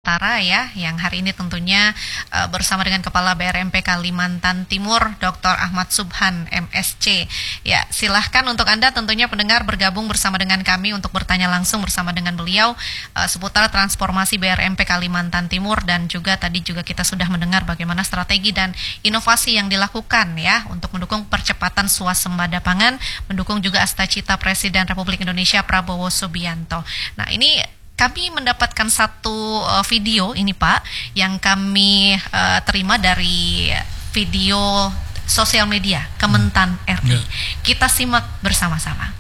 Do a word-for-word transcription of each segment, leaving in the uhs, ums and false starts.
Utara ya, yang hari ini tentunya uh, bersama dengan Kepala B R M P Kalimantan Timur, Doktor Ahmad Subhan, M S C. Ya, silahkan untuk Anda tentunya pendengar bergabung bersama dengan kami untuk bertanya langsung bersama dengan beliau uh, seputar transformasi B R M P Kalimantan Timur, dan juga tadi juga kita sudah mendengar bagaimana strategi dan inovasi yang dilakukan ya untuk mendukung percepatan swasembada pangan, mendukung juga Astacita Presiden Republik Indonesia Prabowo Subianto. Nah, ini kami mendapatkan satu uh, video ini Pak yang kami uh, terima dari video sosial media Kementan R I. Kita simak bersama-sama.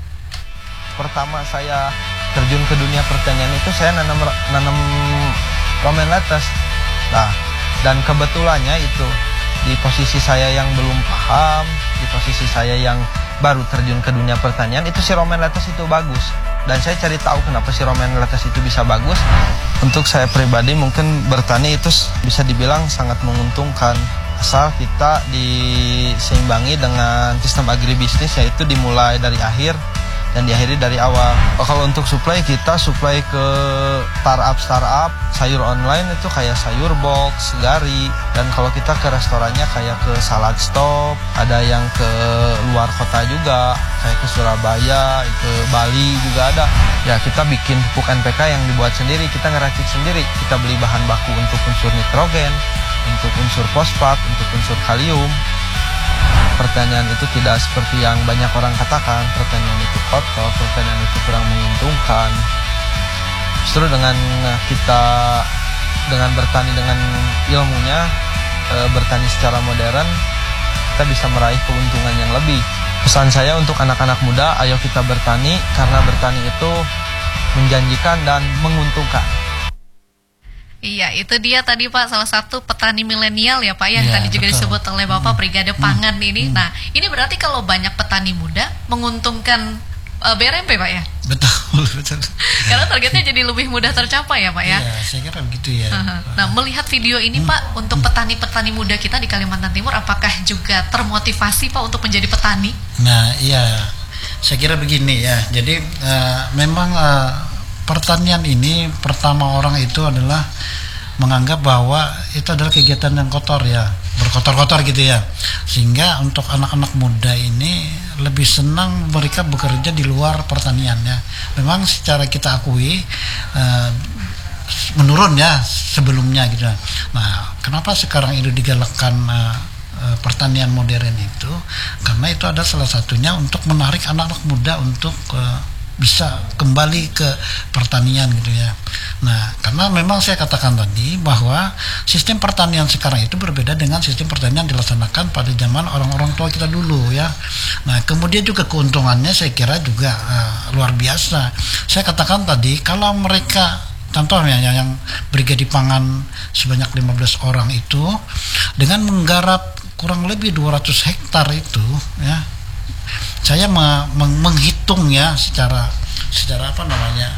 Pertama saya terjun ke dunia pertanian itu saya nanam nanam romen lettuce. Nah, dan kebetulannya itu di posisi saya yang belum paham, di posisi saya yang baru terjun ke dunia pertanian, itu si romen lettuce itu bagus. Dan saya cari tahu kenapa si romen lettuce itu bisa bagus. Untuk saya pribadi mungkin bertani itu bisa dibilang sangat menguntungkan, asal kita diseimbangi dengan sistem agribisnis, yaitu dimulai dari akhir dan diakhiri dari awal. Oh, kalau untuk supply, kita supply ke startup-startup sayur online itu kayak sayur box, gari. Dan kalau kita ke restorannya kayak ke salad stop, ada yang ke luar kota juga, kayak ke Surabaya, ke Bali juga ada. Ya, kita bikin pupuk N P K yang dibuat sendiri, kita ngeracik sendiri. Kita beli bahan baku untuk unsur nitrogen, untuk unsur fosfat, untuk unsur kalium. Pertanian itu tidak seperti yang banyak orang katakan, pertanian itu kotor, pertanian itu kurang menguntungkan. Justru dengan kita, dengan bertani dengan ilmunya, e, bertani secara modern, kita bisa meraih keuntungan yang lebih. Pesan saya untuk anak-anak muda, ayo kita bertani, karena bertani itu menjanjikan dan menguntungkan. Iya, itu dia tadi Pak, salah satu petani milenial ya Pak, yang ya, tadi juga betul. Disebut oleh Bapak hmm. Brigade Pangan hmm. ini. Nah, ini berarti kalau banyak petani muda menguntungkan uh, B R M P Pak ya? Betul, betul. Karena targetnya jadi lebih mudah tercapai ya Pak ya? Iya, saya kira begitu ya. Uh-huh. Nah, melihat video ini hmm. Pak, untuk petani-petani muda kita di Kalimantan Timur, apakah juga termotivasi Pak untuk menjadi petani? Nah, iya, saya kira begini ya. Jadi uh, memang uh, pertanian ini pertama orang itu adalah menganggap bahwa itu adalah kegiatan yang kotor ya, berkotor-kotor gitu ya, sehingga untuk anak-anak muda ini lebih senang mereka bekerja di luar pertanian ya. Memang secara kita akui uh, menurun ya sebelumnya gitu. Nah, kenapa sekarang itu digalakkan uh, uh, pertanian modern itu? Karena itu ada salah satunya untuk menarik anak-anak muda untuk uh, bisa kembali ke pertanian gitu ya. Nah, karena memang saya katakan tadi bahwa sistem pertanian sekarang itu berbeda dengan sistem pertanian dilaksanakan pada zaman orang-orang tua kita dulu ya. Nah, kemudian juga keuntungannya saya kira juga uh, luar biasa. Saya katakan tadi kalau mereka, contohnya yang, yang Brigade Pangan sebanyak lima belas orang itu dengan menggarap kurang lebih dua ratus hektar itu ya, saya menghitung ya secara secara apa namanya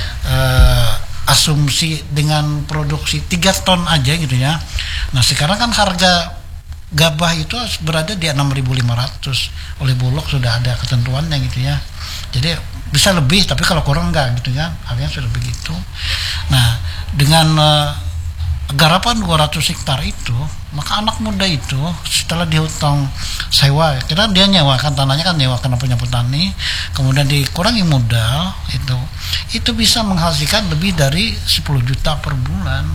uh, asumsi dengan produksi tiga ton aja gitu ya. Nah, sekarang kan harga gabah itu berada di enam ribu lima ratus, oleh Bulog sudah ada ketentuannya gitu ya. Jadi bisa lebih, tapi kalau kurang enggak gitu ya, harganya sudah begitu. Nah, dengan uh, garapan dua ratus hektar itu, maka anak muda itu setelah dihitung sewa, kita dia nyewa kan tanahnya kan nyewa karena punya petani, kemudian dikurangi modal itu, itu bisa menghasilkan lebih dari sepuluh juta per bulan.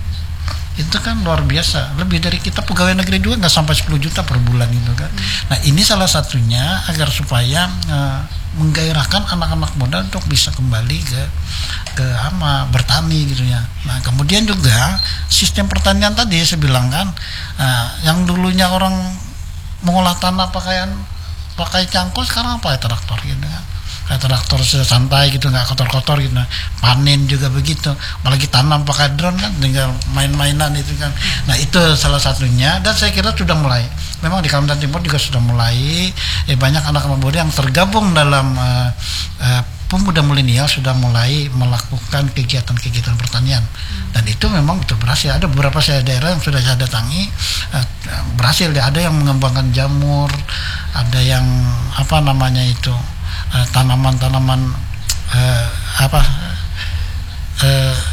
Itu kan luar biasa, lebih dari kita pegawai negeri juga nggak sampai sepuluh juta per bulan gitu kan. Nah, ini salah satunya agar supaya uh, menggairahkan anak-anak muda untuk bisa kembali ke ke ama bertani gitu ya. Nah, kemudian juga sistem pertanian tadi saya bilang kan, uh, yang dulunya orang mengolah tanah pakaian pakai cangkul, sekarang apa ya, traktor gitu kan. Kayak traktor santai gitu, nggak kotor-kotor gitu. Nah, panen juga begitu, apalagi tanam pakai drone kan, tinggal main-mainan itu kan. Nah, itu salah satunya, dan saya kira sudah mulai, memang di Kalimantan Timur juga sudah mulai eh, banyak anak-anak muda yang tergabung dalam uh, uh, pemuda milenial, sudah mulai melakukan kegiatan-kegiatan pertanian. Dan itu memang betul berhasil. Ada beberapa saya daerah yang sudah saya datangi uh, berhasil ya. Ada yang mengembangkan jamur, ada yang apa namanya itu uh, tanaman-tanaman uh, apa uh,